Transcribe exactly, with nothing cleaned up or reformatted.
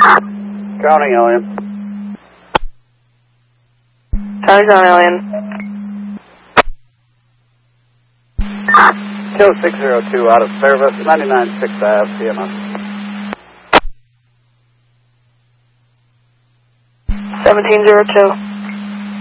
Counting Alien. Counting ground Alien. Kill six zero two out of service, ninety-nine six Ave, C M S. seventeen zero two.